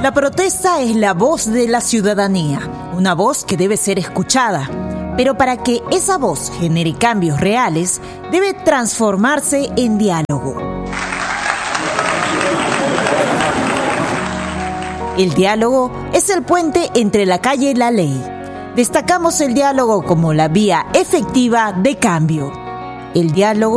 La protesta es la voz de la ciudadanía, una voz que debe ser escuchada. Pero para que esa voz genere cambios reales, debe transformarse en diálogo. El diálogo es el puente entre la calle y la ley. Destacamos el diálogo como la vía efectiva de cambio. El diálogo